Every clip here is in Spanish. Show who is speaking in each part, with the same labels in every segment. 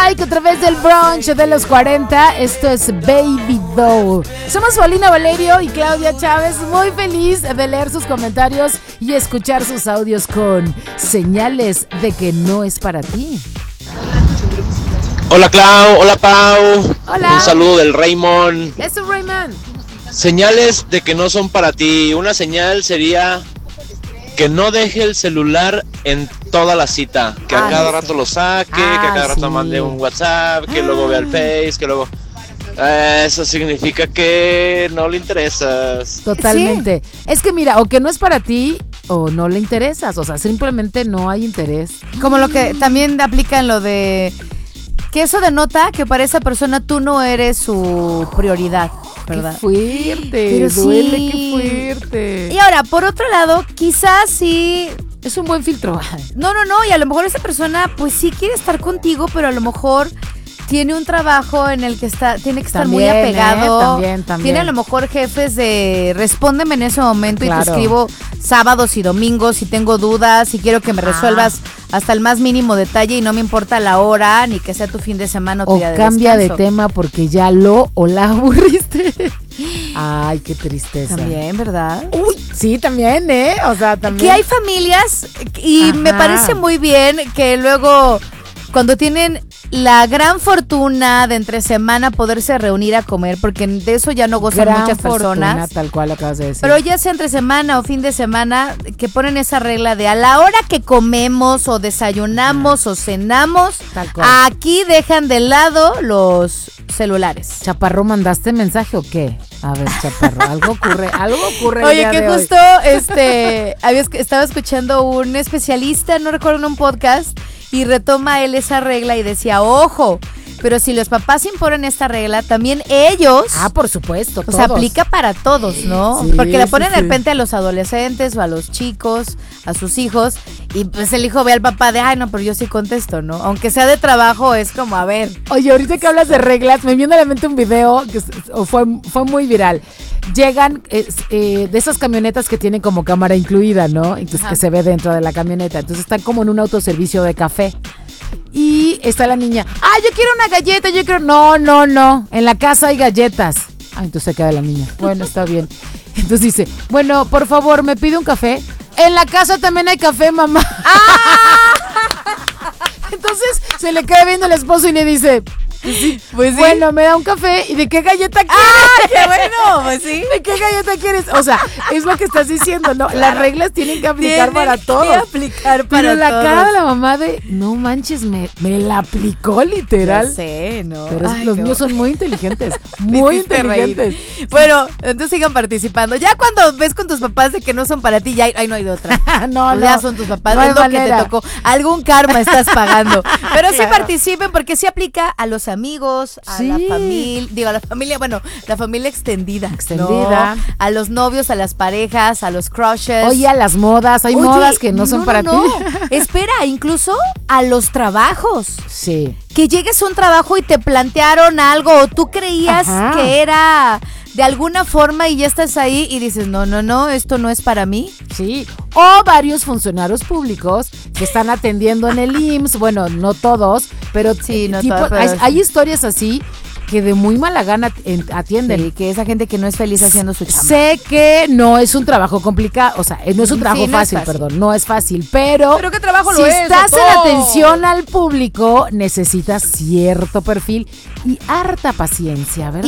Speaker 1: Like a través del brunch de los 40. Esto es Baby Doll. Somos Paulina Valerio y Claudia Chávez. Muy feliz de leer sus comentarios y escuchar sus audios con señales de que no es para ti.
Speaker 2: Hola Clau, hola Pau.
Speaker 1: Hola.
Speaker 2: Un saludo del Raymond.
Speaker 1: Eso, Raymond.
Speaker 2: Señales de que no son para ti. Una señal sería que no deje el celular en toda la cita, que a cada rato lo saque, que a cada rato mande un WhatsApp, que luego vea el Face, que luego... Eso significa que no le interesas.
Speaker 1: Totalmente. Sí. Es que mira, o que no es para ti o no le interesas, o sea, simplemente no hay interés.
Speaker 3: Como lo que también aplica en lo de que eso denota que para esa persona tú no eres su prioridad, ¿verdad?
Speaker 1: Qué fuerte,
Speaker 3: pero
Speaker 1: duele,
Speaker 3: sí.
Speaker 1: Qué fuerte.
Speaker 3: Y ahora, por otro lado, quizás sí...
Speaker 1: Es un buen filtro.
Speaker 3: No, y a lo mejor esa persona pues sí quiere estar contigo, pero a lo mejor... tiene un trabajo en el que tiene que estar también, muy apegado.
Speaker 1: También.
Speaker 3: Tiene a lo mejor jefes de respóndeme en ese momento, claro. Y te escribo sábados y domingos si tengo dudas, si quiero que me resuelvas hasta el más mínimo detalle y no me importa la hora ni que sea tu fin de semana o tu día de
Speaker 1: cambia
Speaker 3: descanso.
Speaker 1: de tema porque ya lo o la aburriste. Ay, qué tristeza.
Speaker 3: También, ¿verdad?
Speaker 1: Uy, sí, también, o sea, también.
Speaker 3: Que hay familias y me parece muy bien que luego cuando tienen la gran fortuna de entre semana poderse reunir a comer, porque de eso ya no gozan muchas personas.
Speaker 1: Fortuna, tal cual acabas de decir.
Speaker 3: Pero ya sea entre semana o fin de semana, que ponen esa regla de a la hora que comemos o desayunamos o cenamos, aquí dejan de lado los celulares.
Speaker 1: Chaparro, ¿mandaste mensaje o qué? A ver, Chaparro, algo ocurre.
Speaker 3: Oye, que justo estaba escuchando un especialista, no recuerdo, en un podcast, y retoma él esa regla y decía, ojo, pero si los papás imponen esta regla, también ellos...
Speaker 1: por supuesto, todos.
Speaker 3: O sea, aplica para todos, ¿no?
Speaker 1: Sí,
Speaker 3: porque la ponen de repente a los adolescentes o a los chicos, a sus hijos, y pues el hijo ve al papá de, ay, no, pero yo sí contesto, ¿no? Aunque sea de trabajo, es como, a ver.
Speaker 1: Oye, ahorita que hablas de reglas, me viene a la mente un video que fue muy viral. Llegan de esas camionetas que tienen como cámara incluida, ¿no? Entonces que se ve dentro de la camioneta. Entonces están como en un autoservicio de café. Y está la niña, yo quiero una galleta, yo quiero... No, en la casa hay galletas. Entonces se queda la niña. Bueno, está bien. Entonces dice, bueno, por favor, ¿me pide un café? En la casa también hay café, mamá. Entonces se le queda viendo el esposo y le dice... Pues sí. Bueno, me da un café. ¿Y de qué galleta quieres?
Speaker 3: ¡Qué bueno! Pues sí.
Speaker 1: ¿De qué galleta quieres? O sea, es lo que estás diciendo, ¿no? Claro. Las reglas tienen que aplicar para todos. Pero la cara de la mamá de, no manches, me la aplicó literal.
Speaker 3: Ya sé, ¿no?
Speaker 1: Pero los niños son muy inteligentes. Muy inteligentes.
Speaker 3: Bueno, entonces sigan participando. Ya cuando ves con tus papás de que no son para ti, ya no hay de otra.
Speaker 1: No.
Speaker 3: Ya son tus papás, es lo que te tocó. Algún karma estás pagando. Pero sí participen porque sí aplica a los amigos, a la familia, la familia extendida, ¿no? A los novios, a las parejas, a los crushes.
Speaker 1: Oye, a las modas, hay modas que no son para ti.
Speaker 3: Espera, incluso a los trabajos.
Speaker 1: Sí.
Speaker 3: Que llegues a un trabajo y te plantearon algo o tú creías que era de alguna forma y ya estás ahí y dices, no, esto no es para mí.
Speaker 1: Sí, o varios funcionarios públicos que están atendiendo en el IMSS, bueno, no todos, pero
Speaker 3: sí, no
Speaker 1: tipo,
Speaker 3: todos, pero
Speaker 1: hay historias así que de muy mala gana atienden.
Speaker 3: Sí, que esa gente que no es feliz haciendo su chamba.
Speaker 1: Sé que no es un trabajo complicado, o sea, no es un trabajo fácil, no es fácil, pero
Speaker 3: ¿qué trabajo
Speaker 1: si
Speaker 3: lo es?
Speaker 1: estás en atención al público, necesitas cierto perfil y harta paciencia, ¿verdad?
Speaker 3: Y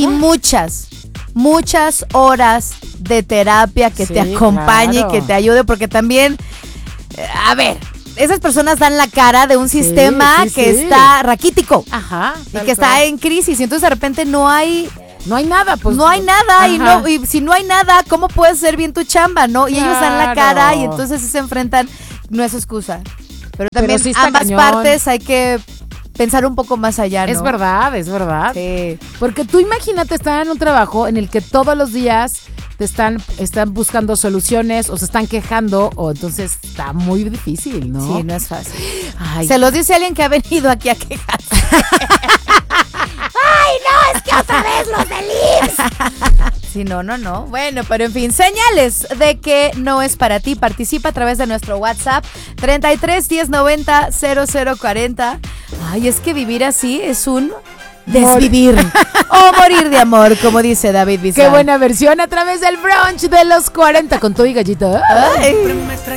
Speaker 3: muchas horas de terapia que te acompañe, que te ayude, porque también, a ver, esas personas dan la cara de un sistema que está raquítico. Y que está en crisis. Y entonces de repente no hay
Speaker 1: nada, pues.
Speaker 3: No hay nada. Y si no hay nada, ¿cómo puedes hacer bien tu chamba, no? Y ellos dan la cara y entonces se enfrentan. No es excusa. Pero también sí ambas partes hay que pensar un poco más allá, ¿no?
Speaker 1: Es verdad.
Speaker 3: Sí.
Speaker 1: Porque tú imagínate estar en un trabajo en el que todos los días te están buscando soluciones o se están quejando, o entonces está muy difícil, ¿no?
Speaker 3: Sí, no es fácil. Se los dice alguien que ha venido aquí a quejarse. ¡Ay, no! Es que otra vez los del IMSS. Sí, no. Bueno, pero en fin, señales de que no es para ti. Participa a través de nuestro WhatsApp 33 10 90 0040. Ay, es que vivir así es un desvivir o morir de amor, como dice David Bisbal.
Speaker 1: Qué buena versión a través del brunch de los 40 con todo y gallito.
Speaker 3: Ay.